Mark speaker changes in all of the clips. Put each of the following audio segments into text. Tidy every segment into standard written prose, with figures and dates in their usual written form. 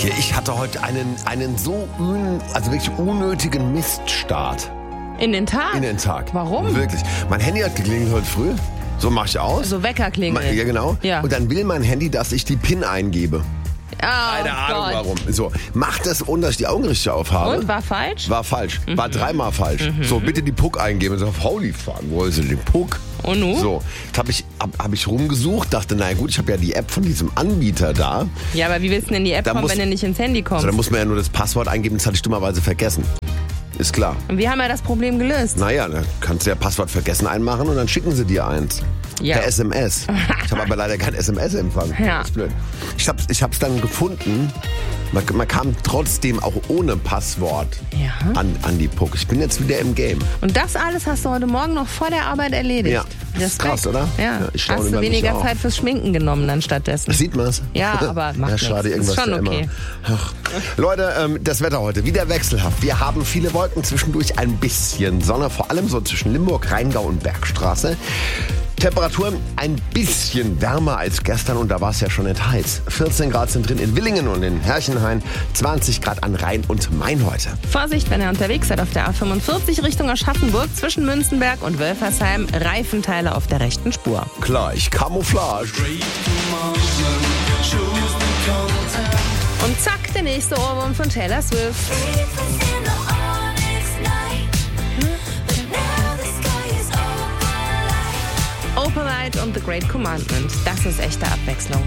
Speaker 1: Antje, ich hatte heute einen so wirklich unnötigen Miststart.
Speaker 2: In den Tag?
Speaker 1: In den Tag.
Speaker 2: Warum?
Speaker 1: Wirklich. Mein Handy hat geklingelt heute früh. So mache ich aus.
Speaker 2: So Weckerklingel.
Speaker 1: Ja, genau.
Speaker 2: Ja.
Speaker 1: Und dann will mein Handy, dass ich die PIN eingebe.
Speaker 2: Keine
Speaker 1: Ahnung warum. So, macht das, ohne dass ich die Augen richtig aufhabe.
Speaker 2: Und, war falsch?
Speaker 1: War falsch. War dreimal falsch. So, bitte die Puck eingeben. So, holy fuck, wo ist denn die Puck?
Speaker 2: Und nun?
Speaker 1: So, hab ich rumgesucht, dachte, naja gut, ich habe ja die App von diesem Anbieter da.
Speaker 2: Ja, aber wie willst du denn in die App kommen, wenn du nicht ins Handy kommst?
Speaker 1: So, dann muss man ja nur das Passwort eingeben, das hatte ich dummerweise vergessen. Ist klar.
Speaker 2: Und wie haben wir das Problem gelöst?
Speaker 1: Naja, dann kannst du ja Passwort vergessen einmachen und dann schicken sie dir eins.
Speaker 2: Ja.
Speaker 1: Per SMS. Ich habe aber leider kein SMS-Empfang.
Speaker 2: Ja.
Speaker 1: Das ist blöd. Ich hab's dann gefunden. Man kam trotzdem auch ohne Passwort an die Puck. Ich bin jetzt wieder im Game.
Speaker 2: Und das alles hast du heute Morgen noch vor der Arbeit erledigt?
Speaker 1: Ja, das ist krass, oder?
Speaker 2: Ja.
Speaker 1: Ich
Speaker 2: Hast du weniger Zeit fürs Schminken genommen dann stattdessen?
Speaker 1: Sieht man's?
Speaker 2: Ja, aber macht nichts.
Speaker 1: Schade, irgendwas
Speaker 2: ist schon okay.
Speaker 1: immer. Ach. Leute, das Wetter heute wieder wechselhaft. Wir haben viele Wolken, zwischendurch ein bisschen Sonne, vor allem so zwischen Limburg, Rheingau und Bergstraße. Temperaturen ein bisschen wärmer als gestern und da war es ja schon nicht heiß. 14 Grad sind drin in Villingen und in Herchenhain, 20 Grad an Rhein und Main heute.
Speaker 2: Vorsicht, wenn ihr unterwegs seid auf der A45 Richtung Aschaffenburg zwischen Münzenberg und Wölfersheim, Reifenteile auf der rechten Spur.
Speaker 1: Gleich Camouflage.
Speaker 2: Und zack, der nächste Ohrwurm von Taylor Swift. Opalite und The Great Commandment. Das ist echte Abwechslung.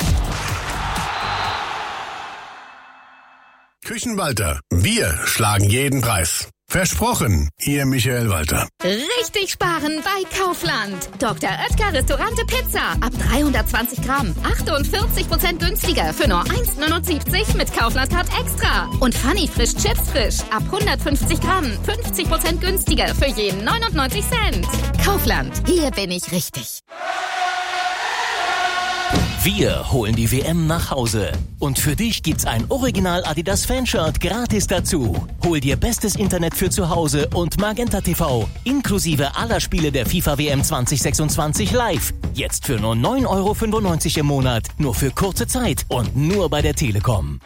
Speaker 3: Küchenwalter. Wir schlagen jeden Preis. Versprochen, Ihr Michael Walter.
Speaker 4: Richtig sparen bei Kaufland. Dr. Oetker Restaurante Pizza. Ab 320 Gramm. 48% günstiger für nur 1,79 mit Kaufland-Card extra. Und Funny Frisch Chips Frisch. Ab 150 Gramm. 50% günstiger für jeden 99 Cent. Kaufland. Hier bin ich richtig.
Speaker 5: Wir holen die WM nach Hause. Und für dich gibt's ein Original Adidas Fanshirt gratis dazu. Hol dir bestes Internet für zu Hause und Magenta TV. Inklusive aller Spiele der FIFA WM 2026 live. Jetzt für nur 9,95 € im Monat. Nur für kurze Zeit und nur bei der Telekom.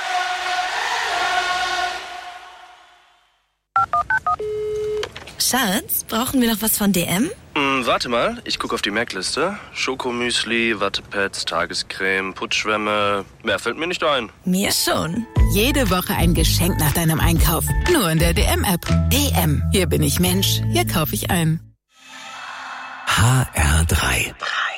Speaker 6: Schatz, brauchen wir noch was von DM?
Speaker 7: Warte mal, ich gucke auf die Merkliste. Schokomüsli, Wattepads, Tagescreme, Putzschwämme. Mehr fällt mir nicht ein.
Speaker 6: Mir schon.
Speaker 8: Jede Woche ein Geschenk nach deinem Einkauf. Nur in der DM-App. DM. Hier bin ich Mensch. Hier kaufe ich ein.
Speaker 5: HR3.